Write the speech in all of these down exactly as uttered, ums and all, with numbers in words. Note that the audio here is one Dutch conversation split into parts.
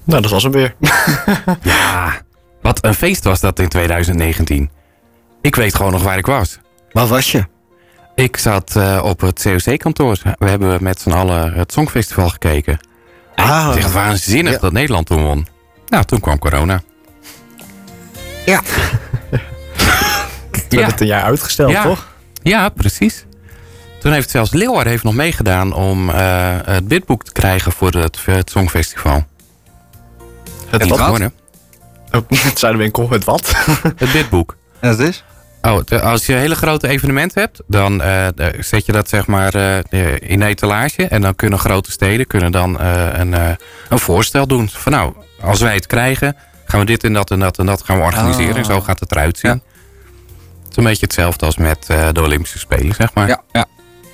Nou, dat was hem weer. Ja, wat een feest was dat in twintig negentien. Ik weet gewoon nog waar ik was. Waar was je? Ik zat uh, op het C O C-kantoor. We hebben met z'n allen het Songfestival gekeken. Ah. Het is echt waanzinnig ja. dat Nederland toen won. Nou, toen kwam corona. Ja. We hebben het een jaar uitgesteld, ja. toch? Ja, precies. Toen heeft zelfs Leeuwarden heeft nog meegedaan om uh, het bidboek te krijgen voor het, het Songfestival. Het en wat? Gewonnen. Oh, het Zuiderwinkel, het wat? Het bidboek. En dat is? Oh, als je een hele grote evenement hebt, dan uh, zet je dat zeg maar uh, in een etalage. En dan kunnen grote steden kunnen dan uh, een, uh, een voorstel doen. Van nou, als wij het krijgen, gaan we dit en dat en dat en dat gaan we organiseren. Oh. En zo gaat het eruit zien. Ja. Het is een beetje hetzelfde als met uh, de Olympische Spelen, zeg maar. Ja, ja.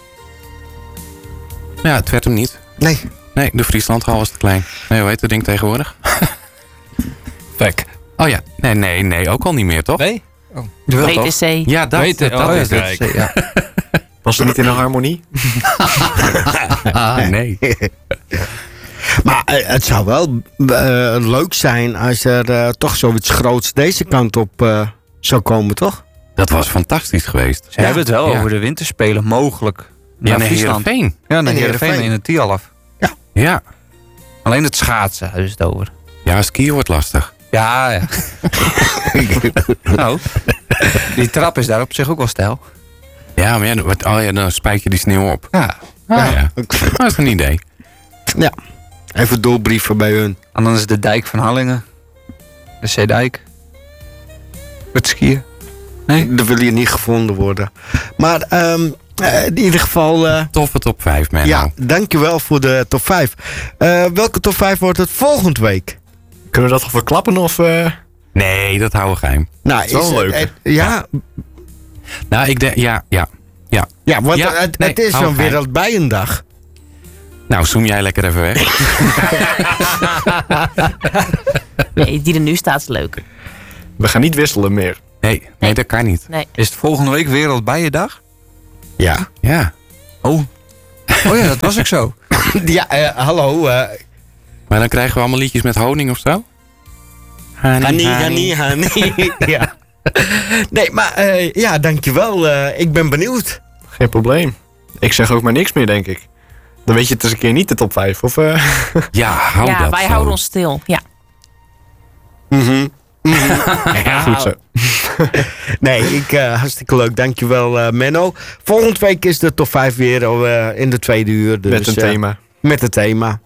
Ja, het werd hem niet. Nee. Nee, de Frieslandhal was te klein. Nee, hoe heet dat ding tegenwoordig? Vek. Oh ja, nee, nee, nee, ook al niet meer, toch? Nee? Oh. W T C. Ja, dat, Weet, dat, oh, dat ja, is het. het. Ja. Was het niet in een harmonie? ah, nee. Maar uh, het zou wel uh, leuk zijn als er uh, toch zoiets groots deze kant op uh, zou komen, toch? Dat was fantastisch geweest. Ze ja. hebben het wel ja. over de winterspelen mogelijk. Ja, naar Heerenveen. Ja, naar Heerenveen in het Tialf. Ja. Ja. Alleen het schaatsen is het over. Ja, skiën wordt lastig. Ja, ja. Nou, die trap is daar op zich ook wel stijl. Ja, maar ja, oh ja, dan spuit je die sneeuw op. Ja. Ah, ja. ja. Dat is een idee. Ja. Even doorbrieven bij hun. En dan is de dijk van Hallingen. De Zeedijk. Het skiën. Nee? Dat wil hier niet gevonden worden. Maar um, uh, in ieder geval... Uh, Toffe top vijf, man. Ja, dankjewel voor de top vijf. Uh, welke top vijf wordt het volgende week? Kunnen we dat al verklappen of... Uh... Nee, dat houden we geheim. Nou, is wel leuk. Uh, ja. Nou, ik denk... Ja, ja, ja. Ja, want ja, het, nee, het is zo'n Wereldbijendag. Nou, zoom jij lekker even weg. Nee, die er nu staat is leuk. We gaan niet wisselen meer. Nee, nee, nee dat kan niet. Nee. Is het volgende week Wereldbijendag? Ja. Ja. Oh. Oh ja, dat was ook zo. Ja, uh, hallo. Uh, maar dan krijgen we allemaal liedjes met honing of zo? Honey, honey, honey. Ja. Nee, maar uh, ja, dankjewel. Uh, ik ben benieuwd. Geen probleem. Ik zeg ook maar niks meer, denk ik. Dan weet je het eens een keer niet de top vijf. Of, uh... Ja, hou ja, dat wij zo. houden ons stil. Ja. Mm-hmm. Mm-hmm. Ja, goed zo. Nee, ik, uh, hartstikke leuk. Dankjewel, uh, Menno. Volgende week is de top vijf weer uh, in de tweede uur. Dus, met een uh, thema. Met een thema.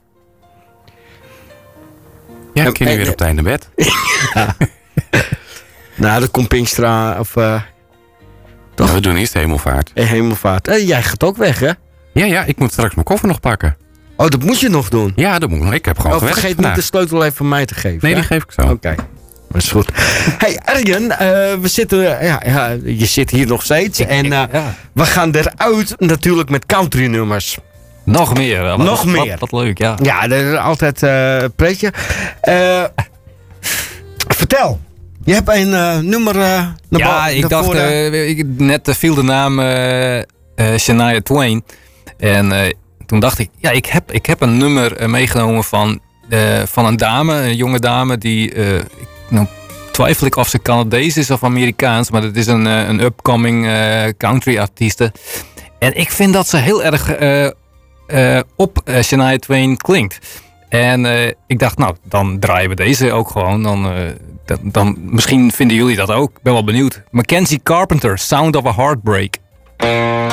Ja, ik kan nu weer op het einde bed. Ja. Nou, dat komt Pinkstera of... Uh, toch? Ja, we doen eerst Hemelvaart. Hemelvaart. Uh, jij gaat ook weg, hè? Ja, ja, ik moet straks mijn koffer nog pakken. Oh, dat moet je nog doen? Ja, dat moet ik nog. Ik heb gewoon oh, gewerkt vergeet vandaag. niet de sleutel even van mij te geven. Nee, ja? die geef ik zo. Oké. Okay. Dat is goed. Hey Arjen, uh, we zitten, uh, ja, ja, je zit hier nog steeds. Ik, en uh, ja. we gaan eruit natuurlijk met country nummers. Nog meer. Wel. Nog wat, meer. Wat, wat leuk, ja. Ja, dat is altijd uh, een pretje. Uh, vertel. Je hebt een uh, nummer uh, naar Ja, ik dacht, uh, ik, net uh, viel de naam uh, uh, Shania Twain. En uh, toen dacht ik, ja, ik heb, ik heb een nummer uh, meegenomen van, uh, van een dame, een jonge dame die... Uh, ik, nou, twijfel ik of ze Canadees is of Amerikaans, maar het is een, uh, een upcoming uh, country artieste. En ik vind dat ze heel erg uh, uh, op uh, Shania Twain klinkt. En uh, ik dacht, nou, dan draaien we deze ook gewoon. Dan, uh, dan, dan, misschien vinden jullie dat ook. Ik ben wel benieuwd. Mackenzie Carpenter, Sound of a Heartbreak.